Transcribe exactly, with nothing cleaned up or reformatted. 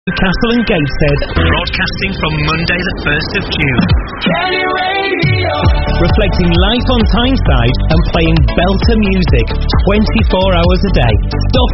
Newcastle and Gateshead, broadcasting from Monday the first of June. Kenny Radio. Reflecting life on Tyneside and playing belter music twenty-four hours a day. Stop